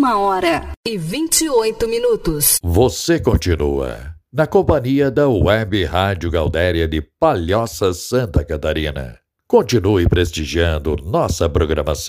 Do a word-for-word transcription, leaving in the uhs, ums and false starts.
Uma hora e vinte e oito minutos. Você continua na companhia da Web Rádio Gaudéria de Palhoça, Santa Catarina. Continue prestigiando nossa programação.